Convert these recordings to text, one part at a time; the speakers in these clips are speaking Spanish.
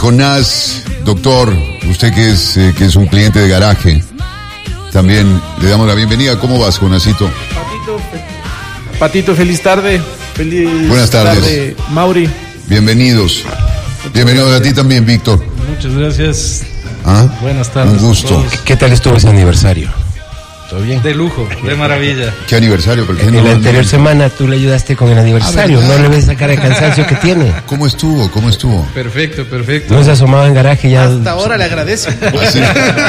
Conás, doctor, usted que es un cliente de garaje, también le damos la bienvenida. ¿Cómo vas, Conásito? Patito, feliz tarde. Buenas tardes. Mauri. Bienvenidos. Bienvenidos a ti también, Víctor. Muchas gracias. Buenas tardes. Un gusto. ¿Qué tal estuvo ese aniversario? ¿Todo bien? De lujo, de maravilla. ¿Qué aniversario? Porque En la anterior semana tú le ayudaste con el aniversario. No le ves esa cara de cansancio que tiene. ¿Cómo estuvo? Perfecto. No se asomaba en garaje ya. Hasta ahora le agradezco. Así.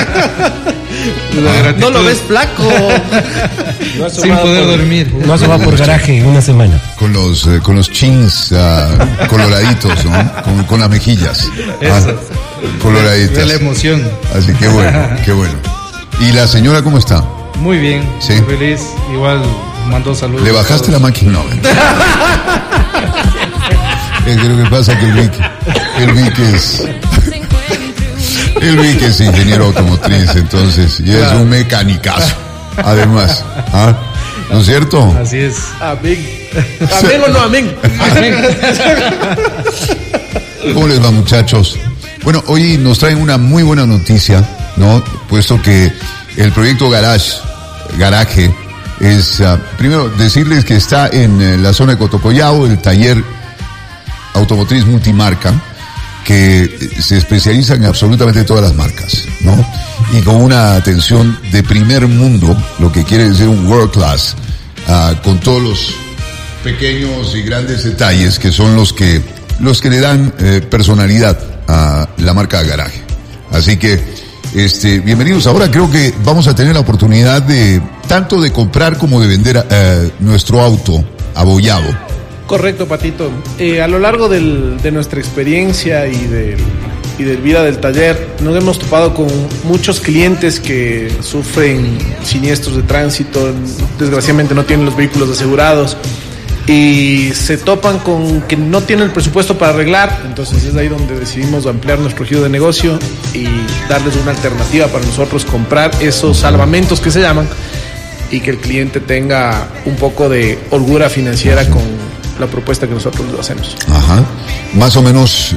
No lo ves flaco. No Sin poder dormir. No asomaba por garaje en una semana. Con los chins coloraditos, ¿no? Con las mejillas. Eso. Coloraditas. De la emoción. Así que bueno. ¿Y la señora cómo está? Muy bien, Sí. muy feliz. Igual mandó saludos. ¿Le bajaste la máquina? No. Lo que pasa es que el Vic es ingeniero automotriz, entonces, y es un mecanicazo, además. ¿No es cierto? Así es. Amén. ¿Amén o no amén? ¿Cómo les va, muchachos? Bueno, hoy nos traen una muy buena noticia, ¿no? Puesto que el proyecto Garaje es, primero, decirles que está en la zona de Cotocollao, el taller automotriz multimarca, que se especializa en absolutamente todas las marcas, ¿no? Y con una atención de primer mundo, lo que quiere decir un world class, con todos los pequeños y grandes detalles que son los que le dan personalidad a la marca Garaje. Así que bienvenidos. Ahora creo que vamos a tener la oportunidad de tanto de comprar como de vender nuestro auto abollado. Correcto, Patito. A lo largo de nuestra experiencia y del vida del taller, nos hemos topado con muchos clientes que sufren siniestros de tránsito, desgraciadamente no tienen los vehículos asegurados y se topan con que no tienen el presupuesto para arreglar. Entonces es ahí donde decidimos ampliar nuestro giro de negocio y darles una alternativa para nosotros comprar esos salvamentos que se llaman y que el cliente tenga un poco de holgura financiera con la propuesta que nosotros le hacemos. Ajá. Más o menos,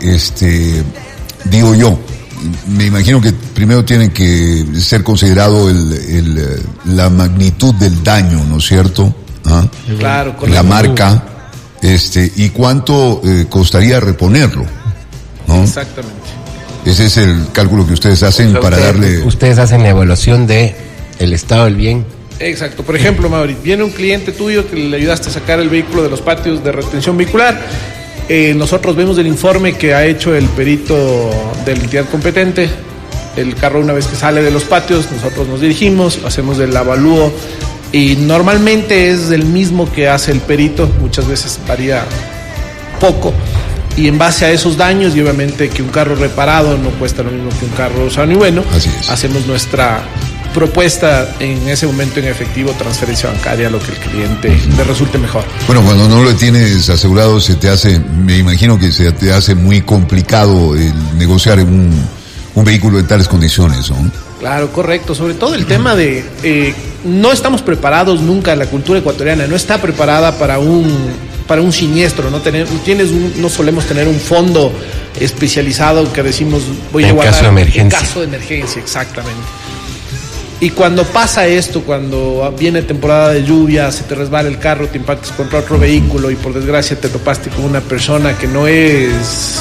digo yo, me imagino que primero tiene que ser considerado la magnitud del daño, ¿no es cierto? Claro, correcto. La marca, y cuánto costaría reponerlo, ¿no? Exactamente. Ese es el cálculo que ustedes hacen para darle. Ustedes hacen la evaluación de el estado del bien. Exacto. Por ejemplo, Mauri, viene un cliente tuyo que le ayudaste a sacar el vehículo de los patios de retención vehicular. Nosotros vemos el informe que ha hecho el perito de la entidad competente. El carro, una vez que sale de los patios, nosotros nos dirigimos, hacemos el avalúo y normalmente es el mismo que hace el perito, muchas veces varía poco. Y en base a esos daños, y obviamente que un carro reparado no cuesta lo mismo que un carro sano y bueno, así es. Hacemos nuestra propuesta en ese momento en efectivo, transferencia bancaria, lo que el cliente le resulte mejor. Bueno, cuando no lo tienes asegurado me imagino que se te hace muy complicado el negociar un vehículo en tales condiciones, ¿no? Claro, correcto. Sobre todo el tema de no estamos preparados nunca, la cultura ecuatoriana no está preparada para un siniestro, no solemos tener un fondo especializado que decimos voy a guardar en caso de emergencia, exactamente. Y cuando pasa esto, cuando viene temporada de lluvia, se te resbala el carro, te impactas contra otro vehículo y por desgracia te topaste con una persona que no es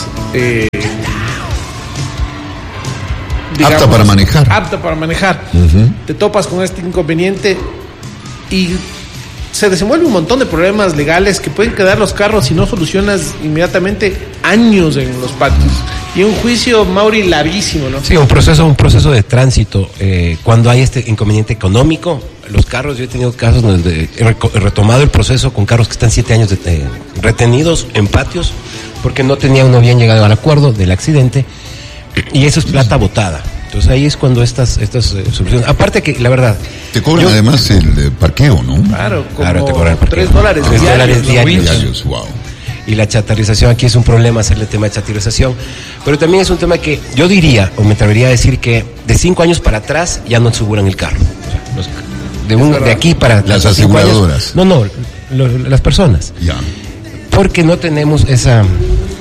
apta para manejar. Uh-huh. Te topas con este inconveniente y se desenvuelve un montón de problemas legales que pueden quedar los carros si no solucionas inmediatamente años en los patios. Y un juicio, Mauri, larguísimo, ¿no? Sí, un proceso de tránsito. Cuando hay este inconveniente económico, los carros, yo he tenido casos donde he retomado el proceso con carros que están 7 años retenidos en patios porque no habían llegado al acuerdo del accidente y eso es plata botada. Entonces ahí es cuando estas soluciones. Aparte que, la verdad... Te cobran además el parqueo, ¿no? Claro, te cobran el parqueo. $3 diarios. Wow. Y la chatarrización, aquí es un problema hacerle tema de chatarrización, pero también es un tema que yo diría, o me atrevería a decir que de 5 años para atrás ya no aseguran el carro. De aquí para... Las aseguradoras. Años, las personas. Ya. Porque no tenemos esa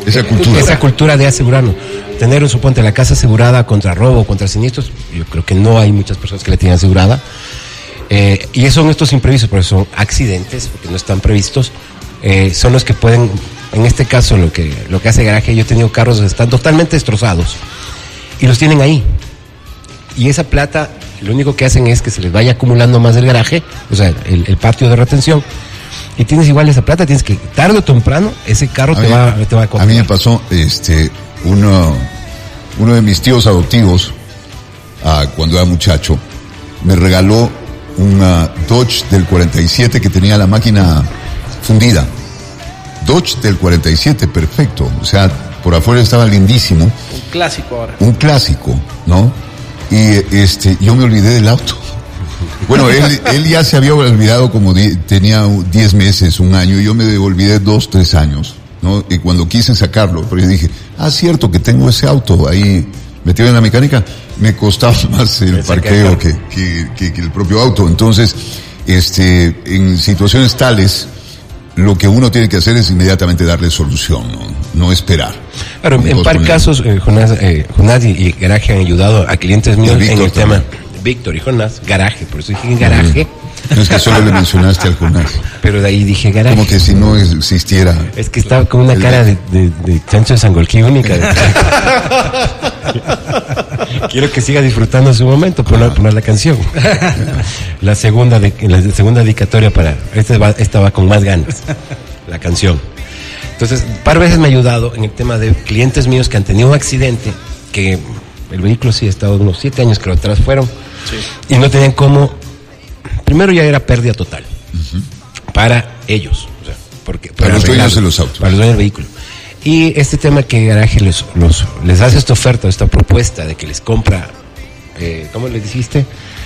esa cultura de asegurarnos. Tener, suponte, la casa asegurada contra robo, contra siniestros, yo creo que no hay muchas personas que la tienen asegurada. Y son estos imprevistos, porque son accidentes, porque no están previstos, son los que pueden, en este caso, lo que hace Garaje, yo he tenido carros que están totalmente destrozados y los tienen ahí. Y esa plata, lo único que hacen es que se les vaya acumulando más del garaje, o sea, el patio de retención, y tienes igual esa plata, tienes que, tarde o temprano, ese carro te va a costar. A mí me pasó, uno de mis tíos adoptivos, cuando era muchacho, me regaló una Dodge del 47 que tenía la máquina fundida. Dodge del 47, perfecto, o sea, por afuera estaba lindísimo. Un clásico ahora. Un clásico, ¿no? Y yo me olvidé del auto. Bueno, él ya se había olvidado como tenía 10 meses, un año, y yo me olvidé 2, 3 años, ¿no? Y cuando quise sacarlo, pero yo dije, cierto que tengo ese auto ahí metido en la mecánica, me costaba más el parqueo que el propio auto. Entonces, en situaciones tales, lo que uno tiene que hacer es inmediatamente darle solución, no esperar. Claro, en par casos, Jonás y Garaje han ayudado a clientes míos en el tema. Víctor y Jonás, Garaje, por eso dije Garaje. No es que solo le mencionaste al Jonás. Pero de ahí dije Garaje. Como que si no existiera. Es que estaba con una cara de chancho de Sangolquí única. Quiero que siga disfrutando su momento, poner la canción. La segunda dedicatoria para... Esta va con más ganas, la canción. Entonces, un par de veces me ha ayudado en el tema de clientes míos que han tenido un accidente, que el vehículo sí ha estado unos 7 años que atrás fueron, y no tenían cómo... Primero ya era pérdida total, para ellos, o sea, para los dueños de los autos. Para los dueños del vehículo. Y este tema que Garaje les hace esta oferta, esta propuesta de que les compra, ¿cómo le dijiste?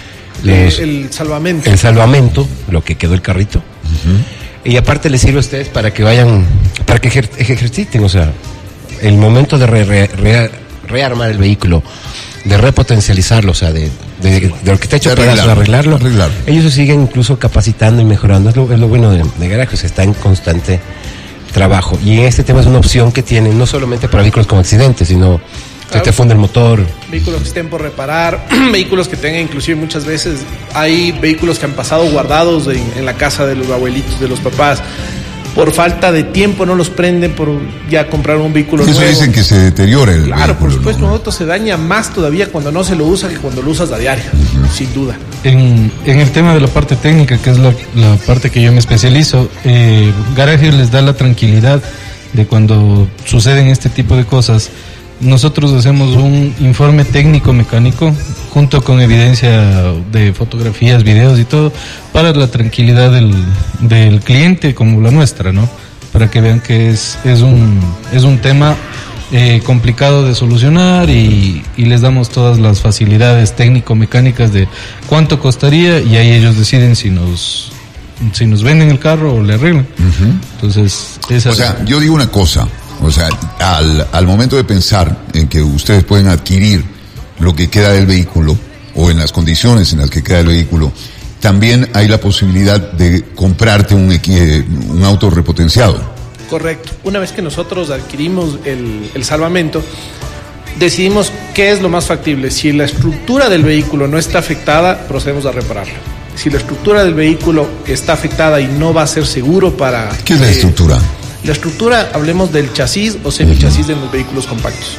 El salvamento. El salvamento, lo que quedó el carrito. Y aparte les sirve a ustedes para que vayan, para que ejerciten, o sea, el momento de rearmar el vehículo, de repotencializarlo, o sea, de lo que está hecho pedazos, arreglarlo. Ellos se siguen incluso capacitando y mejorando. Es lo bueno de Garaje, o sea, está en constante trabajo. Y este tema es una opción que tienen no solamente para vehículos con accidentes, sino que te funde el motor. Vehículos que estén por reparar, vehículos que tengan, inclusive muchas veces hay vehículos que han pasado guardados en la casa de los abuelitos, de los papás. Por falta de tiempo no los prenden por ya comprar un vehículo nuevo. Eso dicen que se deteriora el vehículo. Claro, por supuesto, un auto se daña más todavía cuando no se lo usa que cuando lo usas a diario, sin duda. En el tema de la parte técnica, que es la parte que yo me especializo, Garaje les da la tranquilidad de cuando suceden este tipo de cosas. Nosotros hacemos un informe técnico mecánico junto con evidencia de fotografías, videos y todo, para la tranquilidad del cliente como la nuestra, ¿no? Para que vean que es un tema complicado de solucionar y les damos todas las facilidades técnico-mecánicas de cuánto costaría, y ahí ellos deciden si nos venden el carro o le arreglan. Entonces, yo digo una cosa. O sea, al momento de pensar en que ustedes pueden adquirir lo que queda del vehículo o en las condiciones en las que queda el vehículo, también hay la posibilidad de comprarte un auto repotenciado. Correcto. Una vez que nosotros adquirimos el salvamento, decidimos qué es lo más factible. Si la estructura del vehículo no está afectada, procedemos a repararla. Si la estructura del vehículo está afectada y no va a ser seguro para... ¿Qué es la estructura? La estructura, hablemos del chasis o semichasis de los vehículos compactos.